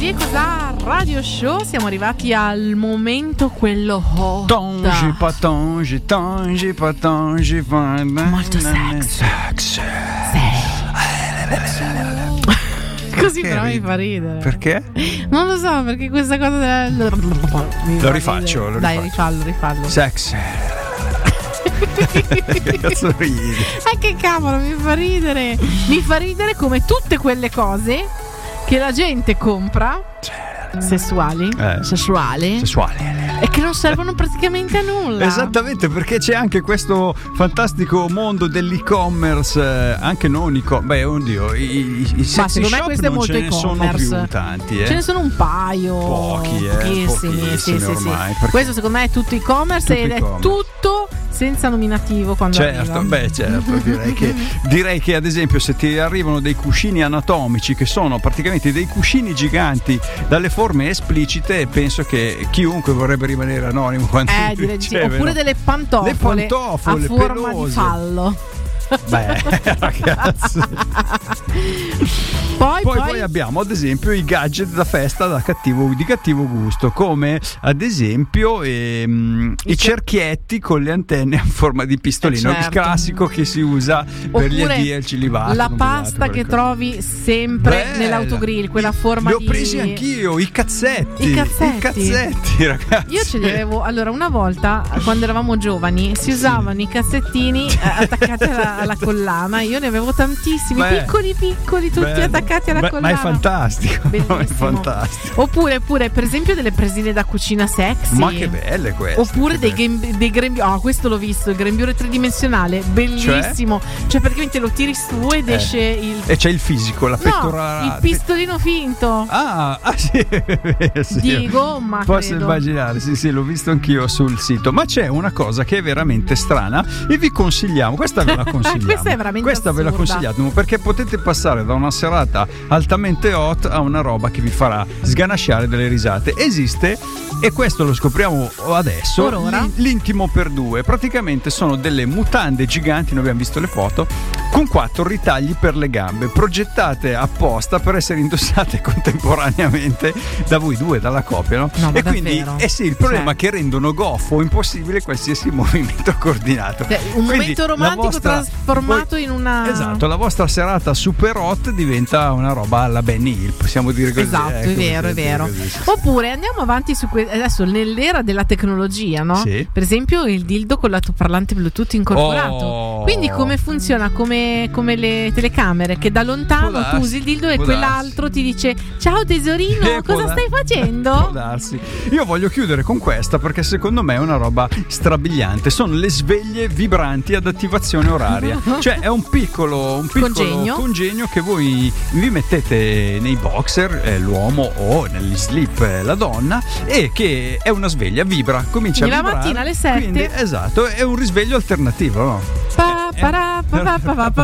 Così e cos'ha Radio Show, siamo arrivati al momento quello hot. Tongi, molto sex. Così però mi fa ridere. Perché? Non lo so, perché questa cosa Lo rifaccio. Dai, rifallo. Sex. Che cazzo ridi? Che cavolo, mi fa ridere. Mi fa ridere come tutte quelle cose che la gente compra sessuali e che non servono praticamente a nulla. Esattamente, perché c'è anche questo fantastico mondo dell'e-commerce, anche non i sexy shop questo è non molto ce ne sono più tanti, Ce ne sono un paio, pochissimi, sì. ormai, Questo secondo me è tutto e-commerce ed è tutto senza nominativo quando arriva. direi che ad esempio se ti arrivano dei cuscini anatomici che sono praticamente dei cuscini giganti dalle forme esplicite, penso che chiunque vorrebbe rimanere anonimo quando oppure delle pantofole a forma pelose. Di fallo. Beh, ragazzi. Poi abbiamo ad esempio i gadget da festa di cattivo gusto, come ad esempio i cerchietti con le antenne a forma di pistolino, il classico che si usa per gli addi al cilibato. La pasta che trovi sempre nell'autogrill, quella forma li ho presi anch'io, i cazzetti, ragazzi. Io ce li avevo. Allora, una volta quando eravamo giovani si usavano i cazzettini attaccati alla collana. Io ne avevo tantissimi, piccoli, tutti attaccati alla collana. Ma è fantastico. Oppure per esempio delle presine da cucina sexy. Ma che belle queste. Oppure dei grembiuli. Questo l'ho visto, il grembiule tridimensionale, bellissimo. Cioè praticamente lo tiri su ed esce il. E c'è il fisico, la pettorale. Il pistolino finto. Sì. Di gomma. Posso immaginare, sì, l'ho visto anch'io sul sito. Ma c'è una cosa che è veramente strana e vi consigliamo. Questa ve la consigliamo. Questa è veramente assurda. Ve la consigliamo perché potete passare da una serata altamente hot a una roba che vi farà sganasciare delle risate. Esiste, e questo lo scopriamo adesso, l'intimo per due. Praticamente sono delle mutande giganti, noi abbiamo visto le foto, con 4 ritagli per le gambe, progettate apposta per essere indossate contemporaneamente da voi due, dalla coppia, no? E quindi il problema è che rendono goffo, impossibile qualsiasi movimento coordinato. Un momento romantico trasformato in una. Esatto, la vostra serata super hot diventa una roba alla Benny Hill, possiamo dire così. Esatto, è vero. Così. Oppure andiamo avanti su adesso nell'era della tecnologia, no? Sì. Per esempio il dildo con l'altoparlante Bluetooth incorporato. Quindi come funziona? Come le telecamere, che da lontano tu usi il dildo e quell'altro ti dice: ciao tesorino, cosa stai facendo? Può darsi. Io voglio chiudere con questa perché secondo me è una roba strabiliante. Sono le sveglie vibranti ad attivazione oraria. Cioè è un piccolo congegno che voi vi mettete nei boxer, l'uomo, o negli slip, la donna, e che è una sveglia, vibra, comincia a vibrare. La mattina alle 7. Quindi, esatto, è un risveglio alternativo, no?